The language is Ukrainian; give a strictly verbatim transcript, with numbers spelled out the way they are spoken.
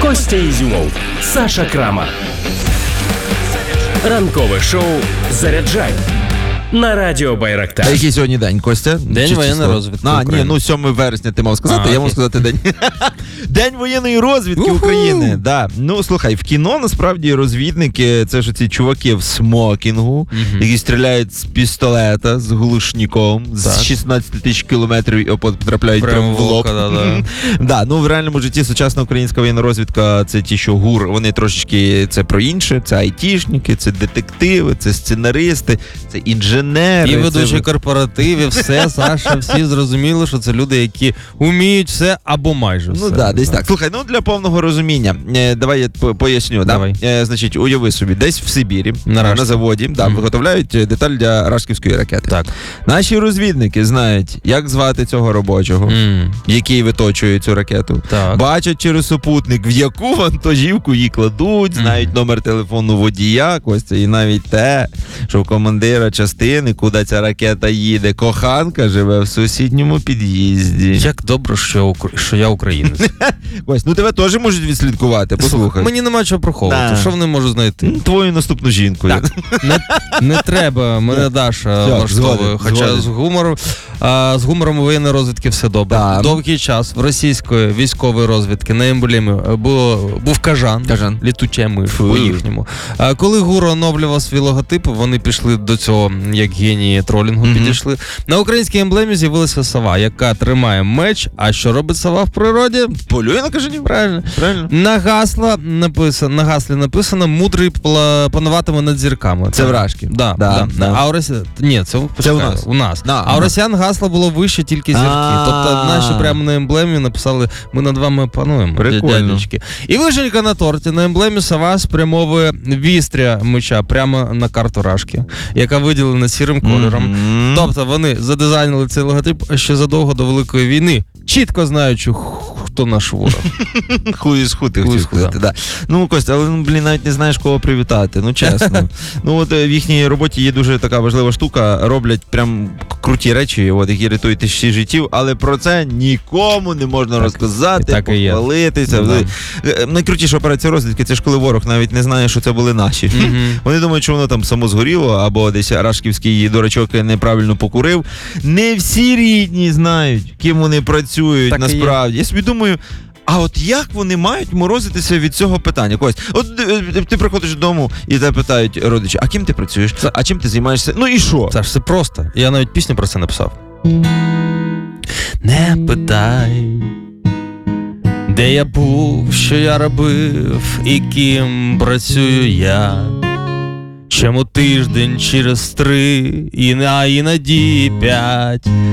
Костя Ізюмов, Саша Крамар. Ранкове шоу «Заряджай» на радіо Байрактар. А який сьогодні день, Костя? День воєнної розвідки А, України. ні, ну сьомого вересня ти мав сказати, А, я мав окей. сказати день. День воєнної розвідки Уху! України. Да. Ну, слухай, в кіно насправді розвідники, це ж ці чуваки в смокінгу, Мгм. які стріляють з пістолета, з глушником, з Так. шістнадцять тисяч кілометрів і опот потрапляють Прямо прямо в в лоб. око, да-да. Да, ну в реальному житті сучасна українська воєнна розвідка, це ті, що ГУР, вони трошечки, це про інше, це айтішники, це детективи, це сценаристи, це інженери. І це ведучі ви- корпоративів, все, Саша, всі зрозуміли, що це люди, які вміють все або майже все. Ну да, десь так. Слухай, ну для повного розуміння, е, давай я по- поясню. Давай. Да? Е, значить, уяви собі, десь в Сибірі, На на, Рашці. заводі, да, Мгм. виготовляють е, деталь для рашківської ракети. Так. Наші розвідники знають, як звати цього робочого, М, який виточує цю ракету. Так. Бачать через супутник, в яку вантажівку її кладуть, знають номер телефону водія, Костя, і навіть те, що в командира частини, куди ця ракета їде, коханка живе в сусідньому під'їзді. Як добре, що, укр- що я українець. Кость, ну тебе теж можуть відслідкувати, послухай. Мені нема чого приховувати. Да. Що вони можуть знайти? Ну, твою наступну жінку. Так. Не, не треба, мене Даша Все, влаштовує. згоден, Хоча згоден. з гумором, а, з гумором воєнної розвідки все добре. Да. Довгий час в російської військової розвідки на емблемі було, був кажан, Кажан. літуча миш Фу. по-їхньому. А коли ГУР оновлював свій логотип, вони пішли до цього, як генії тролінгу Мгм. підійшли. На українській емблемі з'явилася сова, яка тримає меч. А що робить сова в природі? Полює на кажанів? Правильно. Правильно. На гасла написано, на гаслі написано «Мудрий пла- пануватиме над зірками». Це в Рашки. Да, Да, да, да. А у Росіян... Ні, це, Це у почекай, нас. У нас. Да, а у у нас. росіян гасло було вище тільки зірки. А. Тобто наші прямо на емблемі написали «Ми над вами пануємо, Прикольно. дядечки». І вишенька на торті. На емблемі сова спрямовує вістря меча прямо на карту Рашки, яка виділена сірим кольором. Мгм. Тобто вони задизайнили цей логотип ще задовго до Великої війни, чітко знаючи, хто наш ворог. Хуй з хути, Хуй хотів з хута. сказати, да. Ну, Костя, але, ну, блін, навіть не знаєш, кого привітати, ну, чесно. Ну, от е, в їхній роботі є дуже така важлива штука, роблять прям круті речі, от, які рятують тисячі життів, але про це нікому не можна Так, розказати, так і є. похвалитися. Да. Е, Найкрутіша операція розвідки, це ж коли ворог навіть не знає, що це були наші. Мгм. Вони думають, що воно там само згоріло, або десь рашківський дурачок неправильно покурив. Не всі рідні знають, ким вони працюють Так і є. насправді. Я собі думаю, а от як вони мають морозитися від цього питання? Кость, от е, ти приходиш додому і тебе питають родичі, а ким ти працюєш? А чим ти займаєшся? Ну і що? Саш, це просто. Я навіть пісню про це написав. Не питай, де я був, що я робив і ким працюю я. Чому тиждень через три, і на іноді п'ять